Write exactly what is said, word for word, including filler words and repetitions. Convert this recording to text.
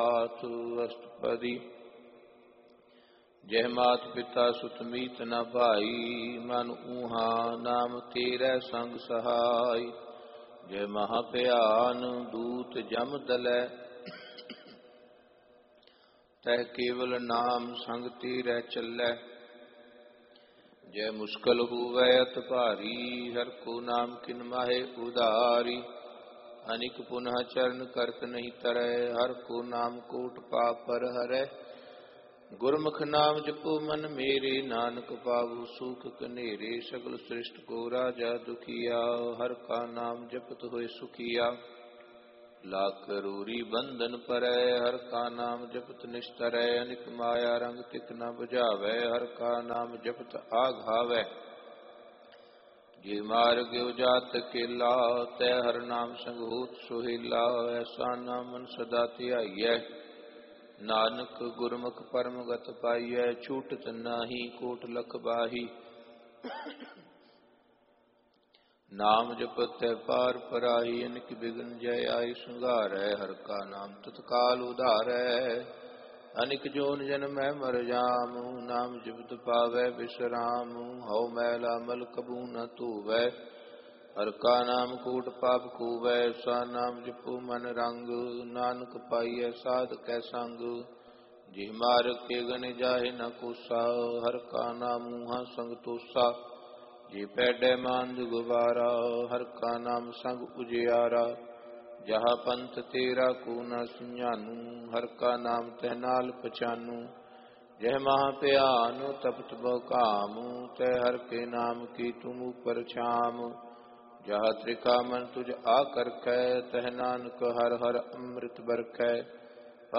हाथ अष्टपदी। जय मात पिता सुत मीत न भाई, मन ऊहा नाम तेरै संग सहाय। जय महाभयान दूत जम दलै, तह केवल नाम संग तेरै चलै। जय मुश्किल हुवै अत भारी, हर को नाम किन माहे उदारी। अनिक पुनः चरण करत नहीं तरै, हर को नाम कोट पाप पर हरै। गुरमुख नाम जपो मन मेरे, नानक पावु सुख कनेरे। सगल सृष्ट को राजा दुखिया, हर का नाम जपत होए सुखिया। लाख रूरी बंधन परै, हर का नाम जपत निस्तरै। अनिक माया रंग तिक न बुझावै, हर का नाम जपत आघावै। जे मार्ग उजात केला, तै हर नाम संग होत सोहेला। ऐसा नाम मन सदा ध्याइयै, नानक गुरमुख परम गत पाइयै। छूटत नाहि कोट लख बाही, नाम जपत है पार पराही। अनिक बिघन जय आई संघारै, हर का नाम तत्काल उधारै। अनिक जोन जन्मै मर जामु, नाम जपत पावै विश्राम। हौ मैला मल कबू न धोवै, हर का नाम कोट पाप खूवै। सा नाम जपो मन रंग, नानक पाइयै साध कै संग। जिह मार्ग के गन जाहे न कोसा, हर का नाम ऊहा संग तोसा। जे पैडै मांद गुबारा, हर का नाम संग उजियारा। जहाँ पंथ तेरा को न सुञानू, हर का नाम तह नाल पछानू। जह महा भयान तपत बहु कामु, तह हर के नाम की तुम ऊपर छाम। जहाँ त्रिका मन तुझ आकरखै, तह नानक हर हर अमृत बरखै।